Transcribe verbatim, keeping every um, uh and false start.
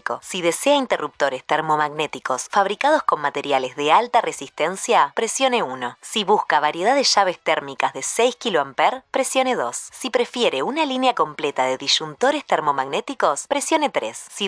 termomagnético. Si desea interruptores termomagnéticos fabricados con materiales de alta resistencia, presione uno. Si busca variedad de llaves térmicas de seis kiloamperes, presione dos. Si prefiere una línea completa de disyuntores termomagnéticos, presione tres. Si